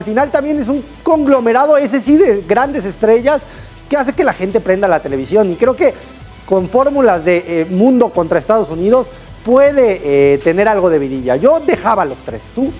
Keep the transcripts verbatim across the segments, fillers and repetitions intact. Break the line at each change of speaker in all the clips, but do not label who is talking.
Al final también es un conglomerado, ese sí, de grandes estrellas que hace que la gente prenda la televisión. Y creo que con fórmulas de eh, mundo contra Estados Unidos puede eh, tener algo de vidilla. Yo dejaba a los tres. ¿Tú?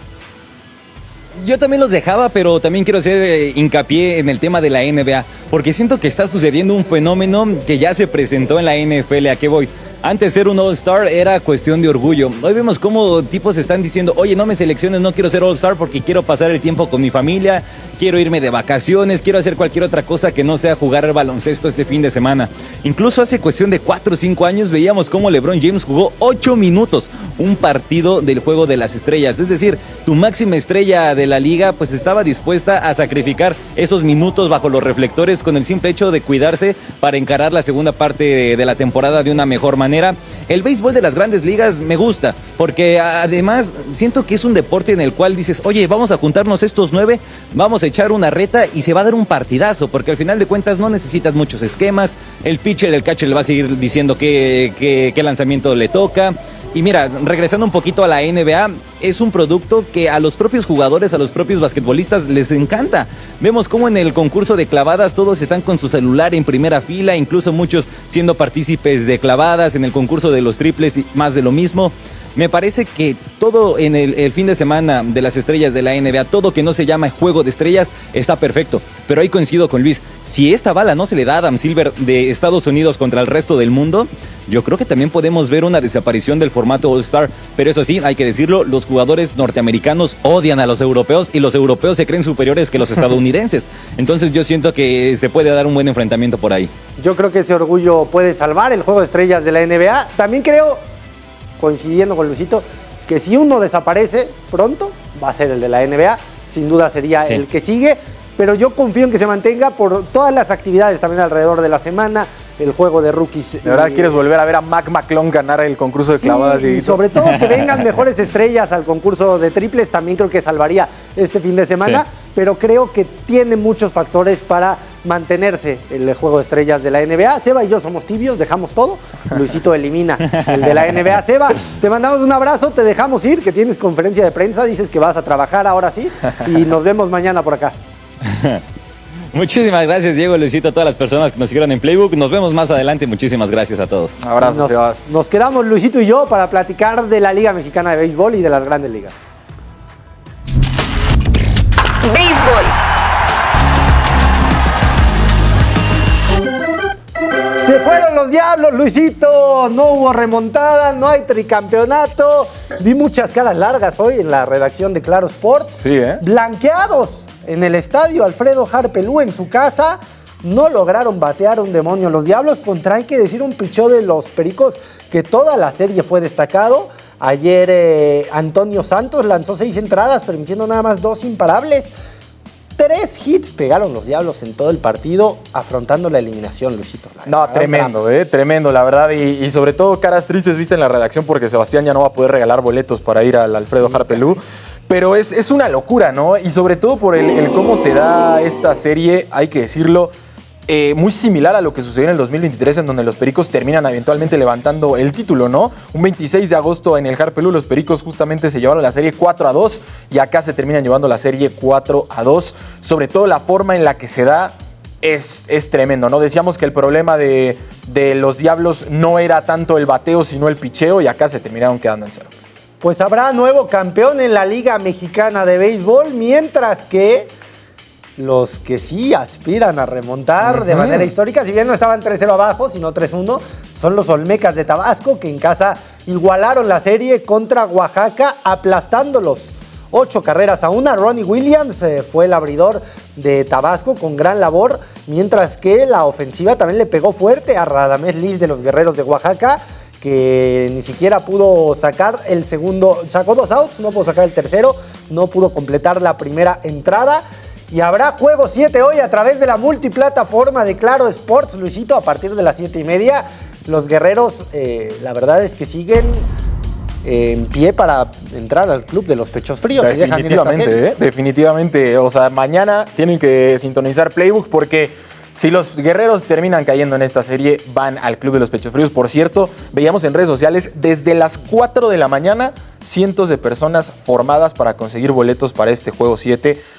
Yo también los dejaba, pero también quiero hacer eh, hincapié en el tema de la N B A, porque siento que está sucediendo un fenómeno que ya se presentó en la N F L. ¿A qué voy? Antes ser un All-Star era cuestión de orgullo. Hoy vemos cómo tipos están diciendo, oye, no me selecciones, no quiero ser All-Star porque quiero pasar el tiempo con mi familia, quiero irme de vacaciones, quiero hacer cualquier otra cosa que no sea jugar al baloncesto este fin de semana. Incluso hace cuestión de cuatro o cinco años veíamos cómo LeBron James jugó ocho minutos un partido del Juego de las Estrellas. Es decir, tu máxima estrella de la liga pues estaba dispuesta a sacrificar esos minutos bajo los reflectores con el simple hecho de cuidarse para encarar la segunda parte de la temporada de una mejor manera. El béisbol de las grandes ligas me gusta, porque además siento que es un deporte en el cual dices, oye, vamos a juntarnos estos nueve, vamos a echar una reta y se va a dar un partidazo, porque al final de cuentas no necesitas muchos esquemas, el pitcher, el catcher le va a seguir diciendo qué, qué, qué lanzamiento le toca. Y mira, regresando un poquito a la N B A, es un producto que a los propios jugadores, a los propios basquetbolistas les encanta. Vemos cómo en el concurso de clavadas todos están con su celular en primera fila, incluso muchos siendo partícipes de clavadas, en el concurso de los triples y más de lo mismo. Me parece que todo en el, el fin de semana de las estrellas de la N B A, todo que no se llama juego de estrellas, está perfecto. Pero ahí coincido con Luis, si esta bala no se le da a Adam Silver de Estados Unidos contra el resto del mundo, yo creo que también podemos ver una desaparición del formato All-Star. Pero eso sí, hay que decirlo, los jugadores norteamericanos odian a los europeos y los europeos se creen superiores que los estadounidenses. Entonces yo siento que se puede dar un buen enfrentamiento por ahí.
Yo creo que ese orgullo puede salvar el juego de estrellas de la N B A. También creo, coincidiendo con Luisito, que si uno desaparece pronto, va a ser el de la N B A. Sin duda sería sí. el que sigue. Pero yo confío en que se mantenga por todas las actividades también alrededor de la semana. El juego de rookies.
¿De verdad y... quieres volver a ver a Mac McClung ganar el concurso de clavadas?
Sí, y, y sobre todo que vengan mejores estrellas al concurso de triples, también creo que salvaría este fin de semana, sí. pero creo que tiene muchos factores para mantenerse el juego de estrellas de la N B A. Seba y yo somos tibios, dejamos todo. Luisito elimina el de la N B A. Seba, te mandamos un abrazo, te dejamos ir, que tienes conferencia de prensa, dices que vas a trabajar ahora sí, y nos vemos mañana por acá.
Muchísimas gracias, Diego, Luisito, a todas las personas que nos siguieron en Playbook. Nos vemos más adelante. Muchísimas gracias a todos.
Abrazos,
nos, nos quedamos Luisito y yo para platicar de la Liga Mexicana de Béisbol y de las grandes ligas.
Béisbol.
Se fueron los Diablos, Luisito. No hubo remontada, no hay tricampeonato. Vi muchas caras largas hoy en la redacción de Claro Sports.
Sí, ¿eh?
Blanqueados. En el estadio Alfredo Harpelú, en su casa, no lograron batear un demonio los Diablos contra, hay que decir, un pichó de los Pericos que toda la serie fue destacado. Ayer eh, Antonio Santos lanzó seis entradas, permitiendo nada más dos imparables. Tres hits pegaron los Diablos en todo el partido, afrontando la eliminación, Luisito.
No, tremendo, eh, tremendo, la verdad. Y, y sobre todo caras tristes, viste, en la redacción, porque Sebastián ya no va a poder regalar boletos para ir al Alfredo sí, Harpelú. Pero es, es una locura, ¿no? Y sobre todo por el, el cómo se da esta serie, hay que decirlo, eh, muy similar a lo que sucedió en el dos mil veintitrés, en donde los Pericos terminan eventualmente levantando el título, ¿no? Un veintiséis de agosto en el Harpelú, los Pericos justamente se llevaron la serie cuatro a dos y acá se terminan llevando la serie cuatro a dos. Sobre todo la forma en la que se da es, es tremendo, ¿no? Decíamos que el problema de, de los Diablos no era tanto el bateo, sino el picheo, y acá se terminaron quedando en cero.
Pues habrá nuevo campeón en la Liga Mexicana de Béisbol, mientras que los que sí aspiran a remontar uh-huh. de manera histórica, si bien no estaban tres cero abajo, sino tres uno, son los Olmecas de Tabasco, que en casa igualaron la serie contra Oaxaca, aplastándolos ocho carreras a una. Ronnie Williams eh, fue el abridor de Tabasco con gran labor, mientras que la ofensiva también le pegó fuerte a Radamés Liz de los Guerreros de Oaxaca, que ni siquiera pudo sacar el segundo, sacó dos outs, no pudo sacar el tercero, no pudo completar la primera entrada. Y habrá juego siete hoy a través de la multiplataforma de Claro Sports, Luisito, a partir de las siete y media. Los Guerreros, eh, la verdad es que siguen eh, en pie para entrar al club de los pechos fríos.
Definitivamente, eh, definitivamente. O sea, mañana tienen que sintonizar Playbook porque Si los guerreros terminan cayendo en esta serie, van al Club de los Pechofríos. Por cierto, veíamos en redes sociales desde las cuatro de la mañana cientos de personas formadas para conseguir boletos para este juego siete.